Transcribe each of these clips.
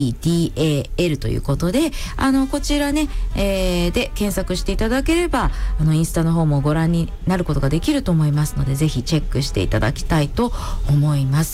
DAL ということで、こちらね、で検索していただければ、インスタの方もご覧になることができると思いますので、ぜひチェックしていただきたいと思います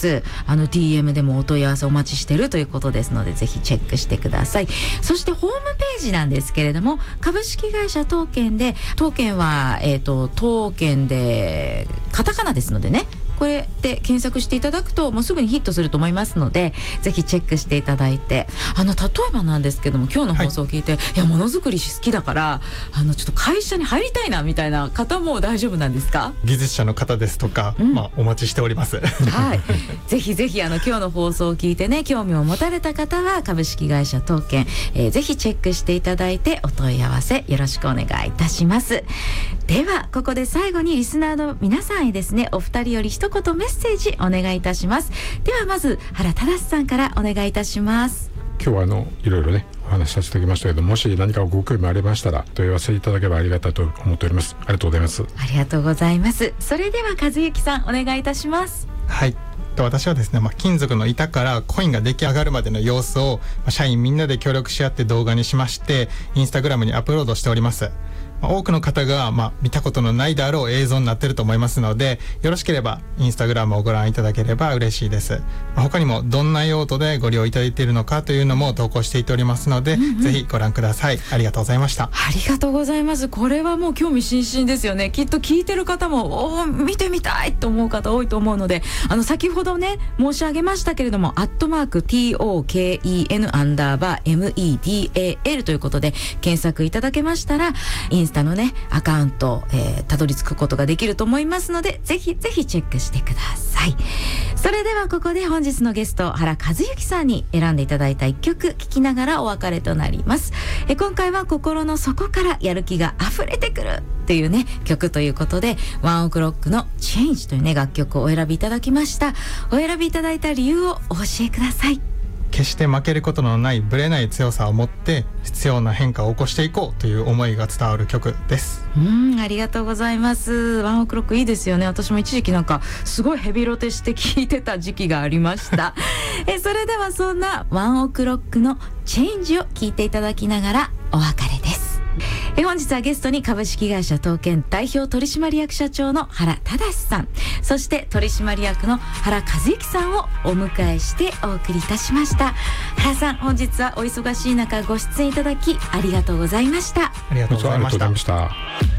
。DM でもお問い合わせお待ちしているということですので、ぜひチェックしてください。そしてホームページなんですけれども、株式会社東建で、東建は、東建でカタカナですのでね、これで検索していただくともうすぐにヒットすると思いますので、ぜひチェックしていただいて、例えばなんですけども、今日の放送を聞いて、いやものづくり好きだからちょっと会社に入りたいなみたいな方も大丈夫なんですか？ 技術者の方ですとか、お待ちしております。 はい、ぜひぜひ今日の放送を聞いてね、興味を持たれた方は株式会社東建、ぜひチェックしていただいて、お問い合わせよろしくお願いいたします。ではここで最後にリスナーの皆さんへですね、お二人より一言メッセージお願いいたします。ではまず原忠さんからお願いいたします。 今日はいろいろねお話しさせていただきましたけど、もし何かご興味ありましたら問い合わせいただければありがたいと思っております。ありがとうございます。 ありがとうございます。それでは和幸さんお願いいたします。 はい、私はですね、金属の板からコインが出来上がるまでの様子を社員みんなで協力し合って動画にしまして、インスタグラムにアップロードしております。多くの方が見たことのないであろう映像になっていると思いますので、よろしければインスタグラムをご覧いただければ嬉しいです。他にもどんな用途でご利用いただいているのかというのも投稿していっておりますので、ぜひご覧ください。ありがとうございました。 ありがとうございます。これはもう興味津々ですよね。きっと聞いてる方も見てみたいと思う方多いと思うので、先ほどね申し上げましたけれども、@TOKEN_MEDAL ということで検索いただけましたら、インスタのねアカウント、たどり着くことができると思いますので、ぜひぜひチェックしてください。それではここで本日のゲスト原和幸さんに選んでいただいた一曲聴きながらお別れとなります。今回は心の底からやる気が溢れてくるっていうね曲ということで、ワンオクロックの Change というね楽曲をお選びいただきました。お選びいただいた理由をお教えください。 決して負けることのないブレない強さを持って必要な変化を起こしていこうという思いが伝わる曲です。 ありがとうございます。ワンオクロックいいですよね。私も一時期なんかすごいヘビロテして聴いてた時期がありましたそれではそんなワンオクロックのチェンジを聴いていただきながらお別れです。本日はゲストに株式会社東建代表取締役社長の原忠さん、そして取締役の原和幸さんをお迎えしてお送りいたしました。原さん、本日はお忙しい中ご出演いただきありがとうございました。 ありがとうございました。